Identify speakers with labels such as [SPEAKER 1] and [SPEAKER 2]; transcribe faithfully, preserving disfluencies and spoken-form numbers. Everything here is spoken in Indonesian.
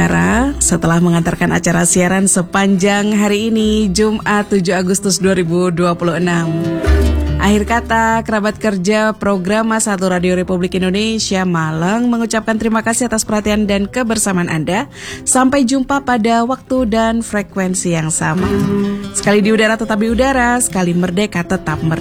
[SPEAKER 1] Utara setelah mengantarkan acara siaran sepanjang hari ini, Jumat tujuh Agustus dua ribu dua puluh enam. Akhir kata, kerabat kerja program satu Radio Republik Indonesia Malang mengucapkan terima kasih atas perhatian dan kebersamaan Anda. Sampai jumpa pada waktu dan frekuensi yang sama. Sekali di udara tetap di udara, sekali merdeka tetap merdeka.